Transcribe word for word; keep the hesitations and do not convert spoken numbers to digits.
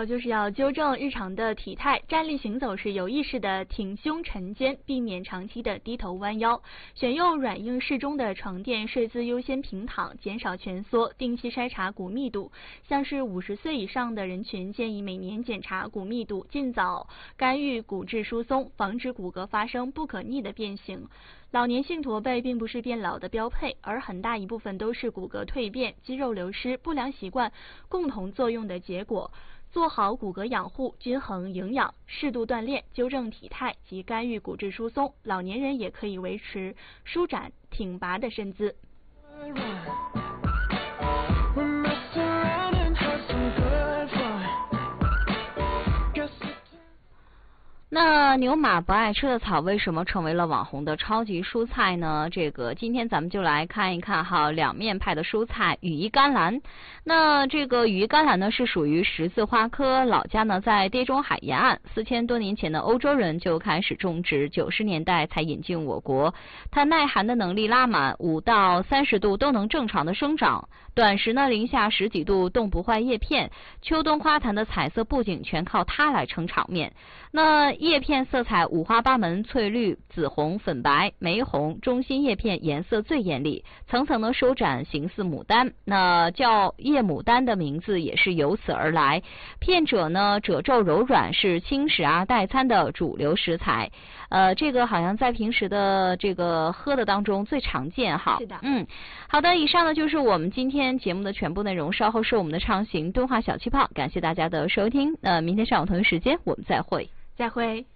有就是要纠正日常的体态，站立行走时有意识的挺胸沉肩，避免长期的低头弯腰。选用软硬适中的床垫，睡姿优先平躺，减少蜷缩，定期筛查骨密度。像是五十岁以上的人群，建议每年检查骨密度，尽早干预骨质疏松，防止骨骼发生不可逆的变形。老年性驼背并不是变老的标配，而很大一部分都是骨骼蜕变、肌肉流失、不良习惯共同作用的结果。做好骨骼养护，均衡营养，适度锻炼，纠正体态及干预骨质疏松，老年人也可以维持舒展挺拔的身姿。 那牛马不爱吃的草为什么成为了网红的超级蔬菜呢？这个今天咱们就来看一看哈，两面派的蔬菜羽衣甘蓝。那这个羽衣甘蓝呢是属于十字花科，老家呢在地中海沿岸，四千多年前的欧洲人就开始种植，九十年代才引进我国。它耐寒的能力拉满，五到三十度都能正常的生长，短时呢零下十几度冻不坏叶片，秋冬花坛的彩色布景全靠它来撑场面。那叶片色彩五花八门，翠绿、紫红、粉白、玫红，中心叶片颜色最艳丽，层层的舒展，形似牡丹。那叫叶牡丹的名字也是由此而来。片褶呢褶皱柔软，是轻食啊代餐的主流食材。呃，这个好像在平时的这个喝的当中最常见哈。 是的。 嗯，好的，以上呢就是我们今天节目的全部内容。稍后是我们的畅行敦化小气泡，感谢大家的收听。那、呃、明天上午同一时间我们再会。 再会。